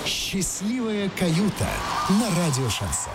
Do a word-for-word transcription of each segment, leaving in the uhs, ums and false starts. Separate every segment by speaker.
Speaker 1: Счастливая каюта на радио «Шансон».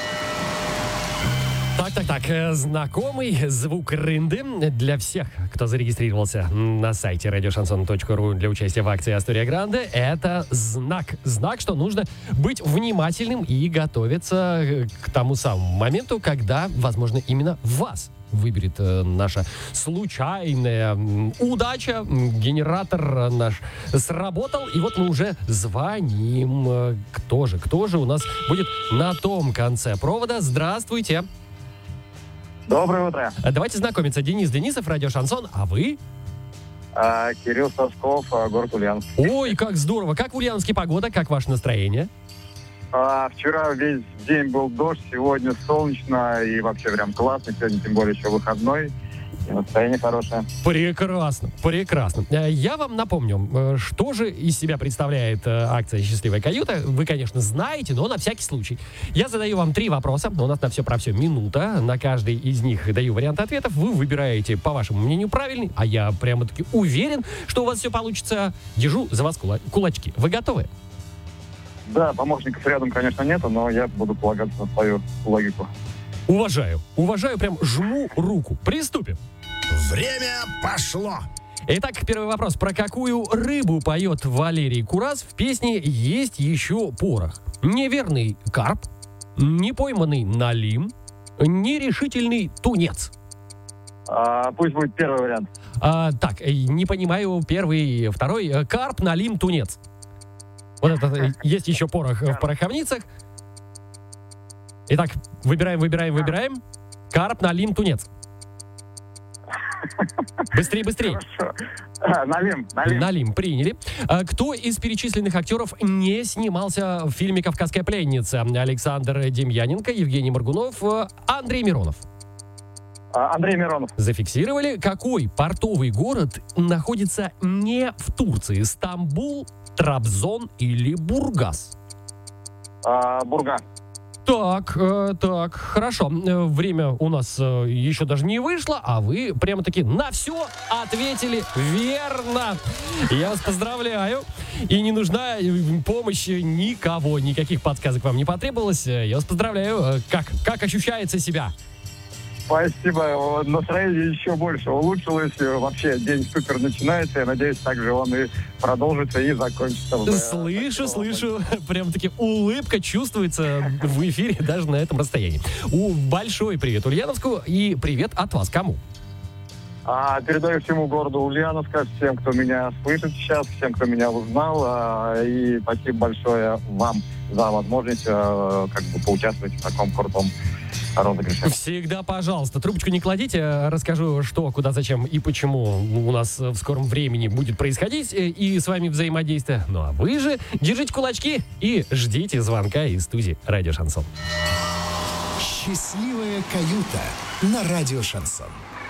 Speaker 2: Так, так, так, знакомый звук рынды для всех, кто зарегистрировался на сайте радиошансон точка ру для участия в акции «Астория Гранде». Это знак, знак, что нужно быть внимательным и готовиться к тому самому моменту, когда, возможно, именно вас выберет э, наша случайная удача. Генератор наш сработал, и вот мы уже звоним. Кто же, кто же у нас будет на том конце провода? Здравствуйте.
Speaker 3: Доброе утро.
Speaker 2: Давайте знакомиться. Денис Денисов, радио «Шансон», а вы?
Speaker 3: А, Кирилл Сосков, город Ульяновск.
Speaker 2: Ой, как здорово. Как в Ульяновске погода? Как ваше настроение?
Speaker 3: А, вчера весь день был дождь, сегодня солнечно и вообще прям классно. Сегодня тем более еще выходной. И настроение хорошее.
Speaker 2: Прекрасно, прекрасно. Я вам напомню, что же из себя представляет акция «Счастливая каюта». Вы, конечно, знаете, но на всякий случай. Я задаю вам три вопроса. У нас на все про все минута. На каждый из них даю варианты ответов. Вы выбираете, по вашему мнению, правильный. А я прямо-таки уверен, что у вас все получится. Держу за вас кула- кулачки. Вы готовы?
Speaker 3: Да, помощников рядом, конечно, нету, но я буду полагаться на свою логику.
Speaker 2: Уважаю. Уважаю, прям жму руку. Приступим.
Speaker 1: Время пошло.
Speaker 2: Итак, первый вопрос. Про какую рыбу поет Валерий Курас в песне «Есть еще порох»? Неверный карп, непойманный налим, нерешительный тунец.
Speaker 3: А, пусть будет первый вариант.
Speaker 2: А, так, не понимаю, первый, второй. Карп, налим, тунец. Вот это, есть еще порох в пороховницах. Итак, выбираем, выбираем, выбираем. Карп, налим, тунец. Быстрее, быстрее.
Speaker 3: А, налим, налим.
Speaker 2: Налим, приняли. А, кто из перечисленных актеров не снимался в фильме «Кавказская пленница»? Александр Демьяненко, Евгений Моргунов, Андрей Миронов.
Speaker 3: А, Андрей Миронов.
Speaker 2: Зафиксировали. Какой портовый город находится не в Турции? Стамбул, Трабзон или Бургас?
Speaker 3: А, Бурга.
Speaker 2: Так, э, так, хорошо. Э, Время у нас э, еще даже не вышло, а вы прямо-таки на все ответили верно. Я вас поздравляю. И не нужна э, помощь никого, никаких подсказок вам не потребовалось. Э, Я вас поздравляю. Э, Как, как ощущается себя?
Speaker 3: Спасибо. Настроение еще больше улучшилось. Вообще день супер начинается. Я надеюсь, также он и продолжится, и закончится. Уже.
Speaker 2: Слышу, слышу. Прям-таки улыбка чувствуется в эфире даже на этом расстоянии. У большой привет Ульяновску и привет от вас кому?
Speaker 3: А, передаю всему городу Ульяновска, всем, кто меня слышит сейчас, всем, кто меня узнал. А, и спасибо большое вам за возможность а, как бы поучаствовать в таком крутом розыгрыше.
Speaker 2: Всегда, пожалуйста. Трубочку не кладите. Расскажу, что, куда, зачем и почему у нас в скором времени будет происходить и с вами взаимодействие. Ну а вы же держите кулачки и ждите звонка из студии «Радио Шансон».
Speaker 1: Счастливая каюта на радио «Шансон».